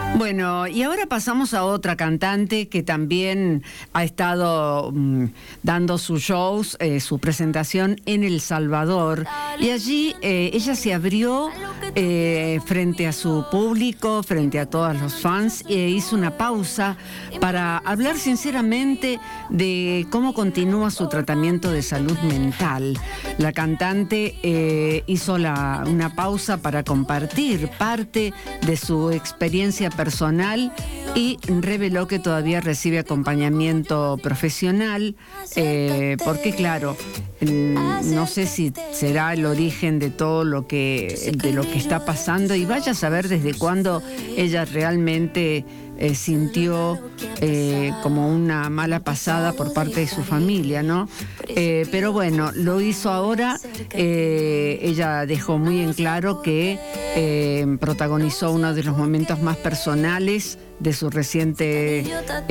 Bueno, y ahora pasamos a otra cantante que también ha estado dando sus shows, su presentación en El Salvador. Y allí ella se abrió frente a su público, frente a todos los fans, e hizo una pausa para hablar sinceramente de cómo continúa su tratamiento de salud mental. La cantante hizo una pausa para compartir parte de su experiencia personal y reveló que todavía recibe acompañamiento profesional, porque claro, no sé si será el origen de todo lo que está pasando, y vaya a saber desde cuándo ella realmente sintió como una mala pasada por parte de su familia, ¿no? Pero bueno, lo hizo ahora. Ella dejó muy en claro que protagonizó uno de los momentos más personales de su reciente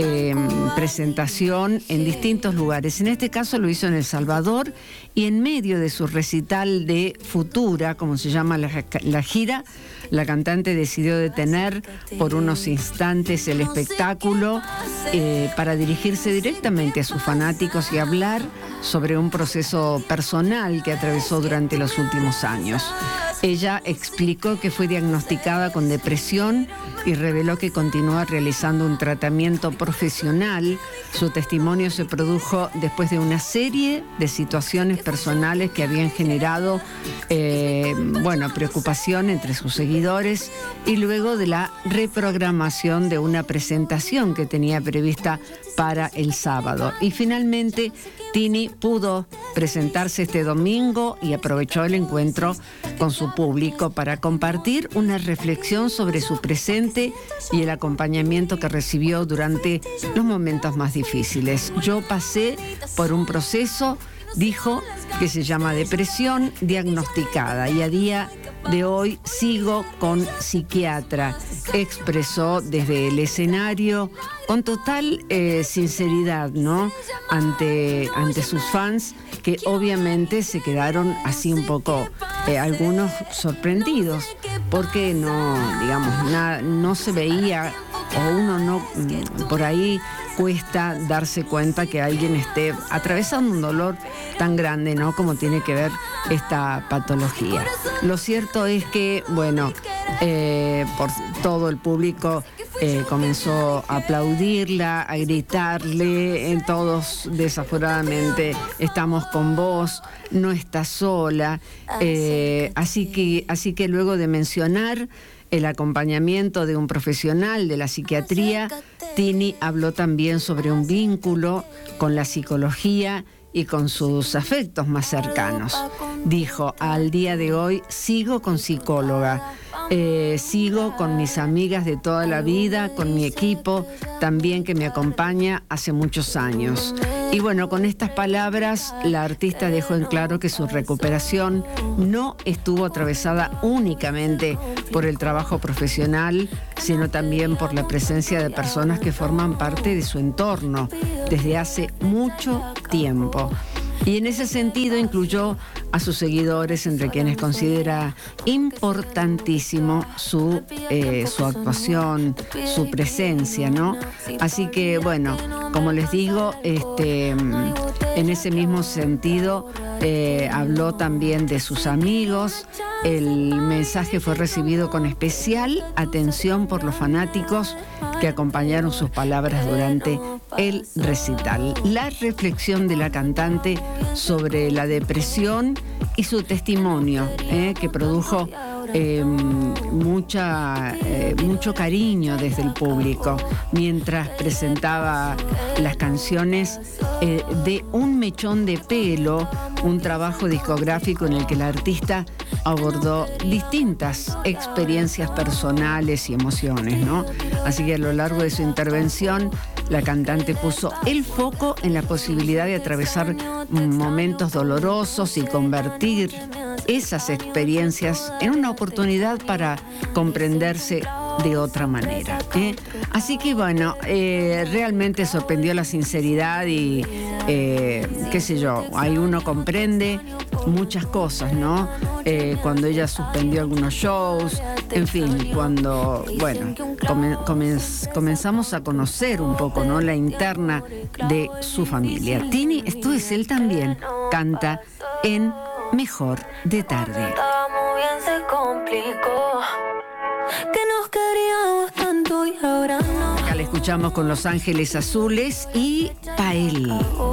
presentación en distintos lugares. En este caso lo hizo en El Salvador, y en medio de su recital de Futura, como se llama la gira, la cantante decidió detener por unos instantes el espectáculo para dirigirse directamente a sus fanáticos y hablar sobre un proceso personal que atravesó durante los últimos años. Ella explicó que fue diagnosticada con depresión y reveló que continúa realizando un tratamiento profesional. Su testimonio se produjo después de una serie de situaciones personales que habían generado preocupación entre sus seguidores, y luego de la reprogramación de una presentación que tenía prevista para el sábado. Y finalmente Tini pudo presentarse este domingo y aprovechó el encuentro con su público para compartir una reflexión sobre su presente y el acompañamiento que recibió durante los momentos más difíciles. Yo pasé por un proceso, dijo, que se llama depresión diagnosticada, y a día de hoy sigo con psiquiatra, expresó desde el escenario con total sinceridad, ¿no? Ante sus fans, que obviamente se quedaron así un poco, algunos sorprendidos, porque no se veía, o uno no, por ahí cuesta darse cuenta que alguien esté atravesando un dolor tan grande, ¿no? Como tiene que ver esta patología. Lo cierto es que, por todo el público comenzó a aplaudirla, a gritarle, todos desaforadamente: estamos con vos, no estás sola. Así que luego de mencionar el acompañamiento de un profesional de la psiquiatría, Tini habló también sobre un vínculo con la psicología y con sus afectos más cercanos. Dijo: al día de hoy sigo con psicóloga, sigo con mis amigas de toda la vida, con mi equipo también, que me acompaña hace muchos años. Y bueno, con estas palabras, la artista dejó en claro que su recuperación no estuvo atravesada únicamente por el trabajo profesional, sino también por la presencia de personas que forman parte de su entorno desde hace mucho tiempo. Y en ese sentido incluyó a sus seguidores, entre quienes considera importantísimo su actuación, su presencia, ¿no? Así que, como les digo, en ese mismo sentido, habló también de sus amigos. El mensaje fue recibido con especial atención por los fanáticos que acompañaron sus palabras durante el recital. La reflexión de la cantante sobre la depresión y su testimonio, que produjo mucho cariño desde el público mientras presentaba las canciones de Un Mechón de Pelo, un trabajo discográfico en el que la artista abordó distintas experiencias personales y emociones, ¿no? Así que a lo largo de su intervención, la cantante puso el foco en la posibilidad de atravesar momentos dolorosos y convertir esas experiencias en una oportunidad para comprenderse de otra manera. Así que realmente sorprendió la sinceridad y ahí uno comprende muchas cosas, ¿no? Cuando ella suspendió algunos shows, en fin, cuando, bueno, comenzamos a conocer un poco, ¿no?, la interna de su familia. Tini, esto es él también, canta en Mejor de Tarde. Que nos queríamos tanto y ahora no. Acá la escuchamos con Los Ángeles Azules y Pael.